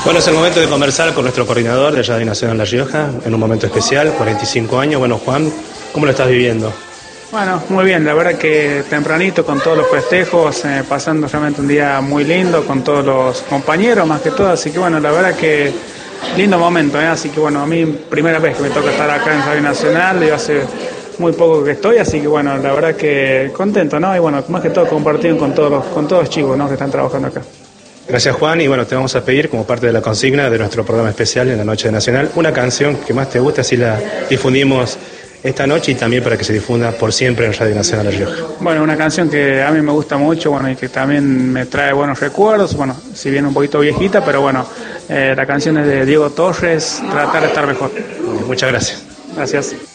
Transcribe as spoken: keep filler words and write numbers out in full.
Bueno, es el momento de conversar con nuestro coordinador de Radio Nacional La Rioja, en un momento especial, cuarenta y cinco años. Bueno, Juan, ¿cómo lo estás viviendo? Bueno, muy bien, la verdad que tempranito con todos los festejos, eh, pasando realmente un día muy lindo con todos los compañeros más que todo, así que bueno, la verdad que lindo momento, ¿eh? Así que bueno, a mí primera vez que me toca estar acá en Radio Nacional, yo hace muy poco que estoy, así que bueno, la verdad que contento, ¿no? Y bueno, más que todo compartido con todos los, con todos los chicos, ¿no?, que están trabajando acá. Gracias, Juan, y bueno, te vamos a pedir como parte de la consigna de nuestro programa especial en la Noche Nacional, una canción que más te guste, así la difundimos esta noche y también para que se difunda por siempre en Radio Nacional La Rioja. Bueno, una canción que a mí me gusta mucho, bueno, y que también me trae buenos recuerdos, bueno, si bien un poquito viejita, pero bueno, eh, la canción es de Diego Torres, Tratar de estar mejor. Muchas gracias. Gracias.